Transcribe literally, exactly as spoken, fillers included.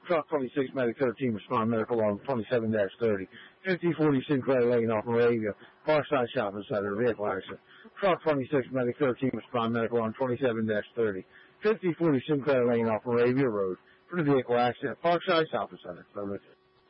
Truck twenty-six, Medic thirteen, respond medical on twenty-seven dash thirty. fifty forty Sinclair Lane off Moravia, Parkside Shopping Center, vehicle accident. Truck twenty-six, Medic thirteen, respond medical on twenty-seven dash thirty. fifty forty Sinclair Lane off Moravia Road for the vehicle accident, Parkside Shopping Center.